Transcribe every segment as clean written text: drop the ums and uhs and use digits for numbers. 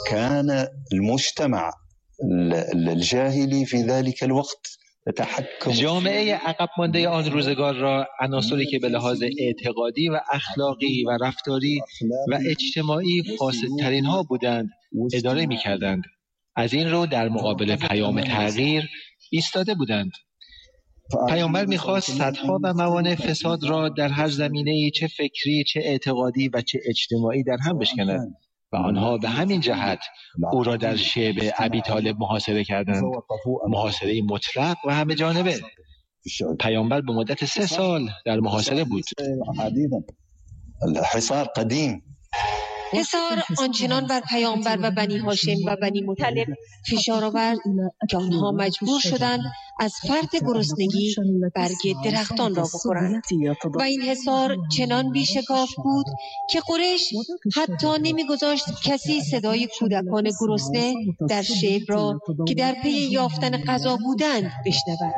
كان المجتمع الجاهلي في ذلك الوقت تتحكم. جامعه عقب مانده آن روزگار را عناصری که به لحاظ اعتقادی و اخلاقی و رفتاری و اجتماعی فاسدترین ها بودند اداره می کردند. از این رو در مقابل پیام تغییر ایستاده بودند. پیامبر می‌خواست صدها و موانع فساد را در هر زمینه‌ای چه فکری، چه اعتقادی و چه اجتماعی در هم بشکند و آنها به همین جهت او را در شعب ابی طالب محاصره کردند. محاصره مطلق و همه جانبه. پیامبر به مدت 3 سال در محاصره بود. حصار قدیم. حصار آنچنان بر پیامبر و بنی هاشم و بنی مطلب فشار آورد که آنها مجبور شدند از فرط گرسنگی برگ درختان را بخورند و این حصار چنان بیشکاف بود که قریش حتی نمیگذاشت کسی صدای کودکان گرسنه در شعب را که در پی یافتن غذا بودند بشنود.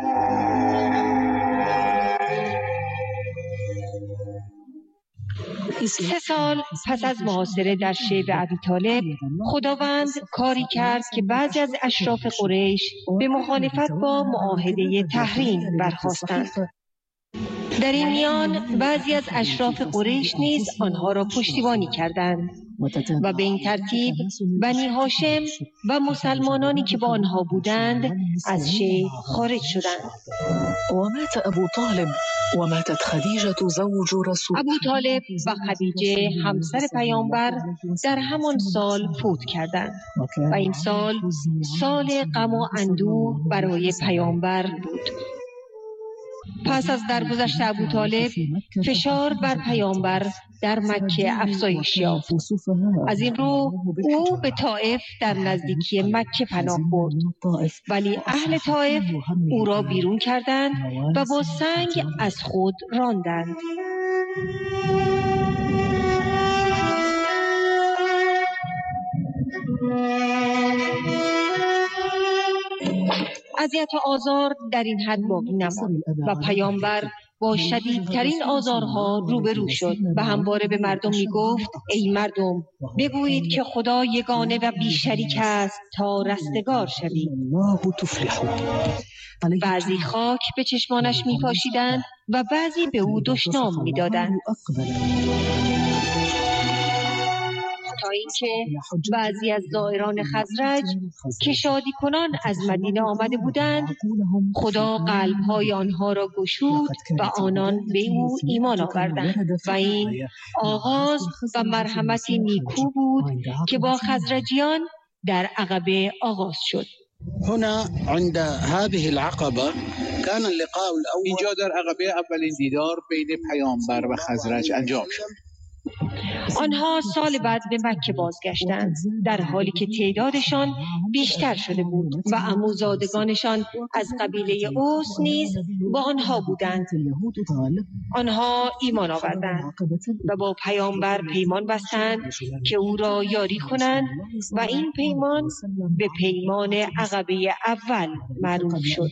3 سال پس از محاصره در شعب ابی طالب خداوند کاری کرد که بعضی از اشراف قریش به مخالفت با معاهده تحریم برخاستند. در این میان بعضی از اشراف قریش نیز آنها را پشتیبانی کردند و به این ترتیب بنی هاشم و مسلمانانی که با آنها بودند از شیب خارج شدند. ومات ابو طالب وماتت خدیجه زوج رسول. ابو طالب و خدیجه همسر پیامبر در همان سال فوت کردند و این سال غم و اندوه برای پیامبر بود. پس از درگذشت ابو طالب فشار بر پیامبر در مکه افزایش یافت. از این رو او به طائف در نزدیکی مکه پناه برد، ولی اهل طائف او را بیرون کردند و با سنگ از خود راندند. اذیت و آزار در این حد باقی نماند و پیامبر با شدیدترین آزارها روبرو شد و همواره به مردم می گفت ای مردم بگویید که خدا یگانه و بی شریک است تا رستگار شوید. بعضی خاک به چشمانش می پاشیدند و بعضی به او دشنام می دادند، تا اینکه بعضی از زائران خزرج که شادی کنان از مدینه آمده بودند خدا قلب‌های آنها را گشود و آنان به او ایمان آوردند و این آغاز و مرحمتی نیکو بود که با خزرجیان در عقبه آغاز شد. هنا عند هذه العقبه كان اللقاء الاول. اینجا در عقبه اولین دیدار بین پیامبر و خزرج انجام شد. آنها سال بعد به مکه بازگشتند در حالی که تعدادشان بیشتر شده بود و عموزادگانشان از قبیله اوس نیز با آنها بودند. آنها ایمان آوردند و با پیامبر پیمان بستند که او را یاری کنند و این پیمان به پیمان عقبه اول معروف شد.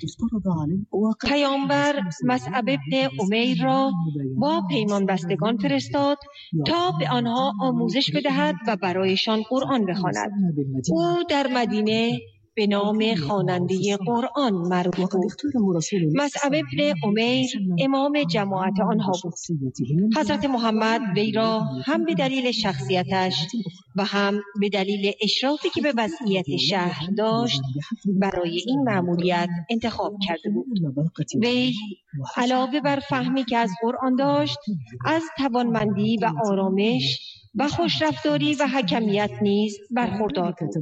پیامبر مصعب ابن عمیر را با پیمان بستگان فرستاد تا به آنها آموزش بدهد و برایشان قرآن بخواند. او در مدینه به نام خواننده قرآن معروف بود. مصعب ابن عمیر امام جماعت آنها بود. حضرت محمد وی را هم به دلیل شخصیتش و هم به دلیل اشرافی که به وضعیت شهر داشت برای این مأموریت انتخاب کرده بود. وی علاوه بر فهمی که از قرآن داشت، از توانمندی و آرامش و خوشرفتاری و حکمیت نیز برخوردار بود.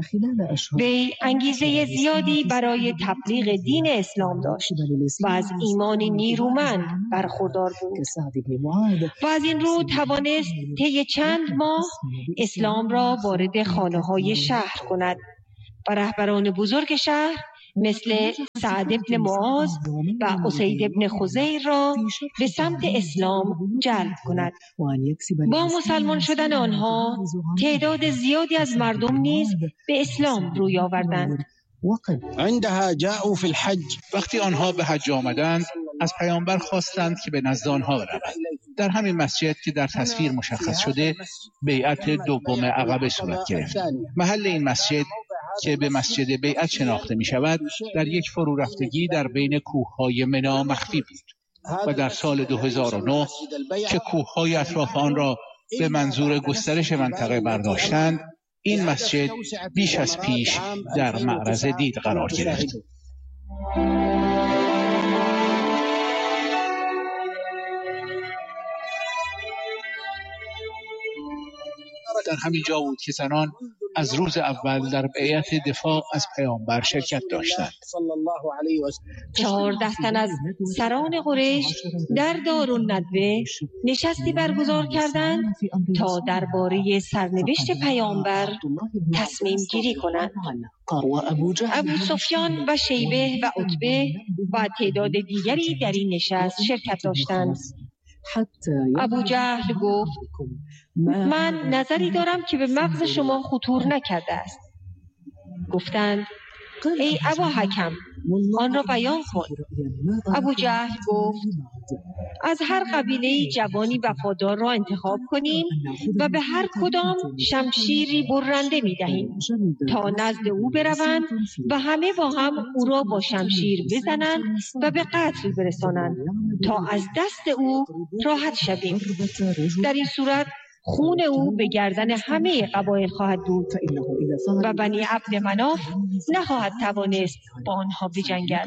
وی انگیزه زیادی برای تبلیغ دین اسلام داشت و از ایمان نیرومند برخوردار بود و از این رو توانست طی چند ماه اسلام را وارد خانه‌های شهر کند و رهبران بزرگ شهر مثل سعد ابن معاذ و اسید ابن خزیر را به سمت اسلام جلب کند. با مسلمان شدن آنها تعداد زیادی از مردم نیز به اسلام روی آوردند. عندها جاءوا في الحج. وقتی آنها به حج آمدند از پیامبر خواستند که به نزد آنها برود. در همین مسجد که در تصویر مشخص شده بیعت دوم عقبه صورت گرفت. محل این مسجد که به مسجد بیعت شناخته می شود در یک فرو رفتگی در بین کوههای منا مخفی بود و در سال 2009 که کوههای اطراف آن را به منظور گسترش منطقه برداشتند، این مسجد بیش از پیش در معرض دید قرار گرفت. در همین جا بود که زنان از روز اول در بیعت دفاع از پیامبر شرکت داشتند. 14 تن از سران قریش در دارالندوه نشستی برگزار کردند تا درباره سرنوشت پیامبر تصمیم گیری کنند. ابو سفیان و شیبه و عتبه و تعداد دیگری در این نشست شرکت داشتند. ابو جهل گفت: من نظری دارم که به مغز شما خطور نکرده است. گفتند: ای ابا حکم، آن را بیان کن. ابو جهل گفت: از هر قبیله جوانی وفادار را انتخاب کنیم و به هر کدام شمشیری برنده می دهیم تا نزد او بروند و همه با هم او را با شمشیر بزنند و به قتل برسانند تا از دست او راحت شویم. در این صورت خون او به گردن همه قبایل خواهد بود و بنی عبد مناف نخواهد توانست با آنها بجنگد.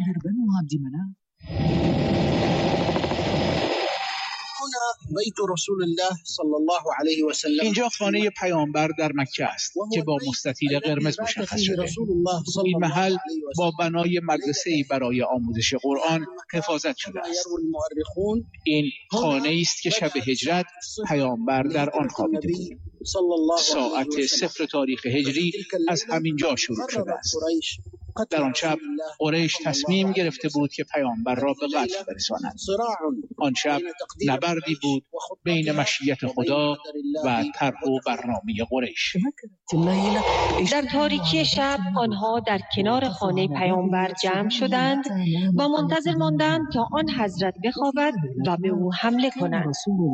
بیت رسول الله صلی الله علیه و سلم، اینجا خانه پیامبر در مکه است که با مستطیل قرمز مشخص شده. این محل با بنای مدرسه‌ای برای آموزش قرآن حفاظت شده است. این خانه است که شب هجرت پیامبر در آن خوابیده بود. ساعت 0 تاریخ هجری از همین جا شروع شده است. در آن شب قریش تصمیم گرفته بود که پیامبر را به قتل برساند. آن شب نبردی بود بین مشیت خدا و طرح و برنامه قریش. در تاریکی شب آنها در کنار خانه پیامبر جمع شدند و منتظر ماندند تا آن حضرت بخوابد و به او حمله کنند.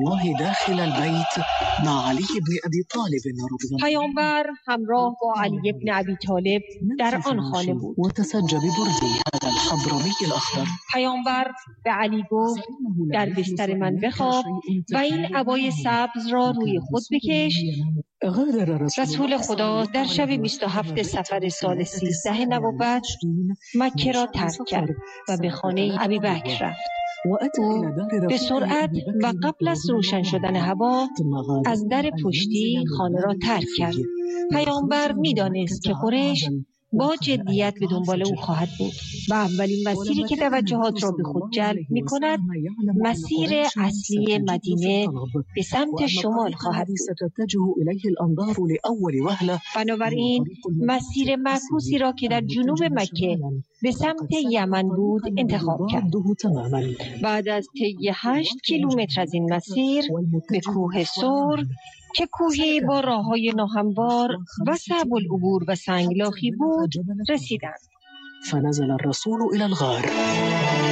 پیامبر همراه با علی ابن ابی طالب در آن خانه بود. پیامبر به علی گفت: در بستر من بخواب و این عبای سبز را روی خود بکش. رسول خدا در شب 27 صفر سال 13 نبوت مکه را ترک کرد و به خانه ابوبکر رفت. او به سرعت و قبل از روشن شدن هوا از در پشتی خانه را ترک کرد. پیامبر می‌دانست که قریش با جدیت به دنبال او خواهد بود و اولین مسیری که توجهات را به خود جلب می کند مسیر اصلی مدینه به سمت شمال خواهد بود. بنابراین مسیر معکوسی را که در جنوب مکه به سمت یمن بود انتخاب کرد. بعد از طی 8 کیلومتر از این مسیر به کوه سور که کوهی با راه‌های ناهموار و صعب العبور و سنگلاخی بود رسیدند. فنزل الرسول إلى الغار